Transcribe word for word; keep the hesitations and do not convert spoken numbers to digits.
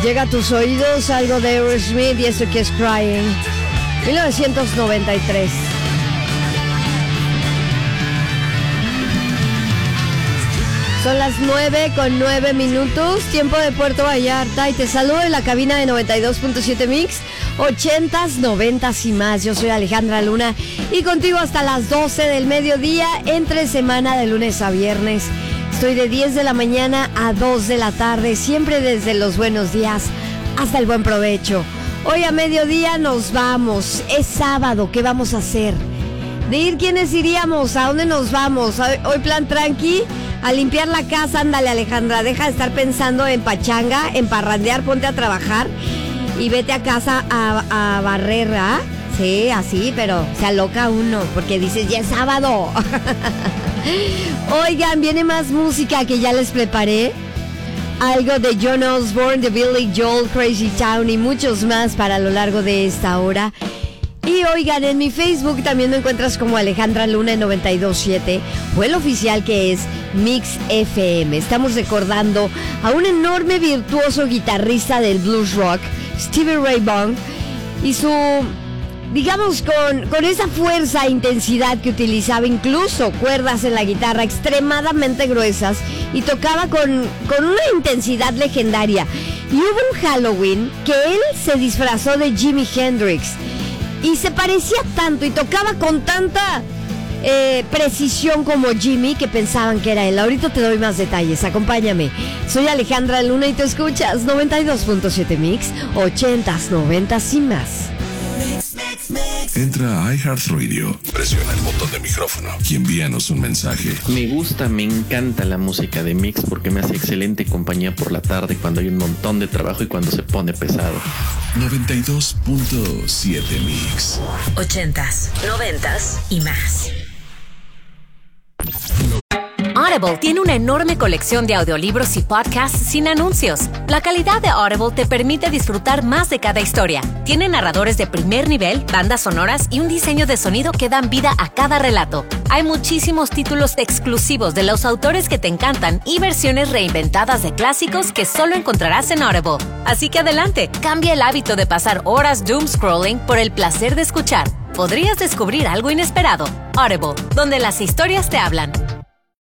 Llega a tus oídos algo de Aerosmith y esto que es Crying, mil novecientos noventa y tres. Son las nueve con nueve minutos, tiempo de Puerto Vallarta, y te saludo en la cabina de noventa y dos punto siete Mix, ochentas, noventas y más. Yo soy Alejandra Luna y contigo hasta las doce del mediodía, entre semana de lunes a viernes. Estoy de diez de la mañana a dos de la tarde, siempre desde los buenos días hasta el buen provecho. Hoy a mediodía nos vamos, es sábado, ¿qué vamos a hacer? De ir, ¿quiénes iríamos? ¿A dónde nos vamos? Hoy plan tranqui, a limpiar la casa. Ándale, Alejandra, deja de estar pensando en pachanga, en parrandear, ponte a trabajar y vete a casa a, a barrer, ¿ah? Sí, así, pero se aloca uno porque dices, ya es sábado. Oigan, viene más música que ya les preparé. Algo de John Osborne, de Billy Joel, Crazy Town y muchos más para lo largo de esta hora. Y oigan, en mi Facebook también me encuentras como Alejandra Luna en noventa y dos punto siete o el oficial que es Mix F M. Estamos recordando a un enorme virtuoso guitarrista del blues rock, Stevie Ray Vaughan, y su, digamos, con, con esa fuerza e intensidad que utilizaba incluso cuerdas en la guitarra extremadamente gruesas y tocaba con, con una intensidad legendaria. Y hubo un Halloween que él se disfrazó de Jimi Hendrix y se parecía tanto y tocaba con tanta eh, precisión como Jimmy que pensaban que era él. Ahorita te doy más detalles, acompáñame. Soy Alejandra Luna y te escuchas noventa y dos punto siete Mix, ochentas, noventas y más. Entra a iHeartRadio, presiona el botón de micrófono y envíanos un mensaje. Me gusta, me encanta la música de Mix porque me hace excelente compañía por la tarde cuando hay un montón de trabajo y cuando se pone pesado. noventa y dos punto siete Mix. Ochentas, noventas y más. Audible tiene una enorme colección de audiolibros y podcasts sin anuncios. La calidad de Audible te permite disfrutar más de cada historia. Tiene narradores de primer nivel, bandas sonoras y un diseño de sonido que dan vida a cada relato. Hay muchísimos títulos exclusivos de los autores que te encantan y versiones reinventadas de clásicos que solo encontrarás en Audible. Así que adelante, cambia el hábito de pasar horas doom scrolling por el placer de escuchar. Podrías descubrir algo inesperado. Audible, donde las historias te hablan.